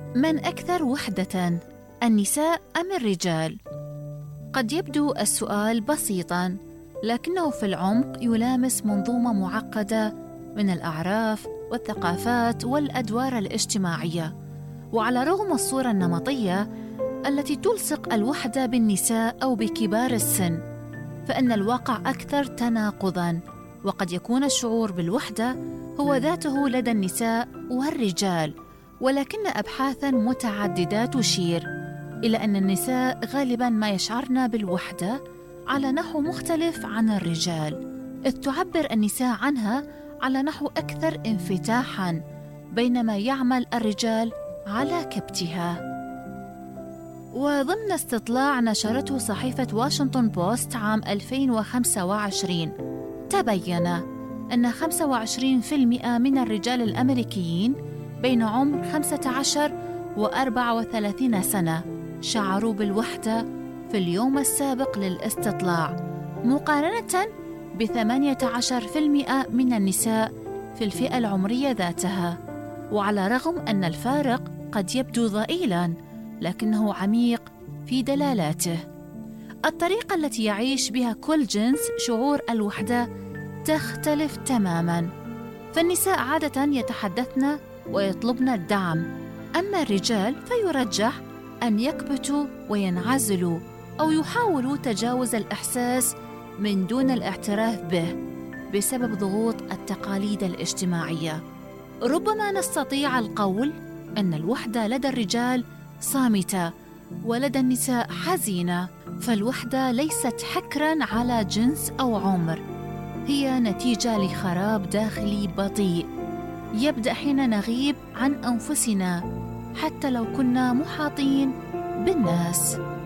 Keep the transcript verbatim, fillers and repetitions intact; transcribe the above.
من أكثر وحدة، النساء أم الرجال؟ قد يبدو السؤال بسيطاً، لكنه في العمق يلامس منظومة معقدة من الأعراف والثقافات والأدوار الاجتماعية. وعلى رغم الصورة النمطية التي تلصق الوحدة بالنساء أو بكبار السن، فإن الواقع أكثر تناقضاً، وقد يكون الشعور بالوحدة هو ذاته لدى النساء والرجال. ولكن أبحاثاً متعددة تشير إلى أن النساء غالباً ما يشعرن بالوحدة على نحو مختلف عن الرجال، إذ تعبر النساء عنها على نحو أكثر انفتاحاً، بينما يعمل الرجال على كبتها. وضمن استطلاع نشرته صحيفة واشنطن بوست عام ألفين وخمسة وعشرين، تبين أن خمسة وعشرين بالمئة من الرجال الأمريكيين بين عمر خمسة عشر وأربعة وثلاثين سنة شعروا بالوحدة في اليوم السابق للاستطلاع، مقارنة بثمانية عشر بالمئة من النساء في الفئة العمرية ذاتها. وعلى رغم أن الفارق قد يبدو ضئيلاً، لكنه عميق في دلالاته. الطريقة التي يعيش بها كل جنس شعور الوحدة تختلف تماماً، فالنساء عادة يتحدثن ويطلبن الدعم، أما الرجال فيرجح أن يكبتوا وينعزلوا أو يحاولوا تجاوز الإحساس من دون الاعتراف به بسبب ضغوط التقاليد الاجتماعية. ربما نستطيع القول أن الوحدة لدى الرجال صامتة ولدى النساء حزينة، فالوحدة ليست حكراً على جنس أو عمر، هي نتيجة لخراب داخلي بطيء يبدأ حين نغيب عن أنفسنا حتى لو كنا محاطين بالناس.